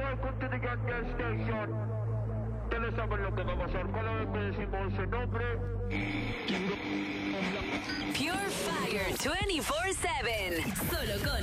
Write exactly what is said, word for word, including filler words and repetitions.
welcome to the Get Get Station. Ustedes saben lo que va a pasar cada vez que decimos ese nombre. Pure Fire veinticuatro siete. Solo con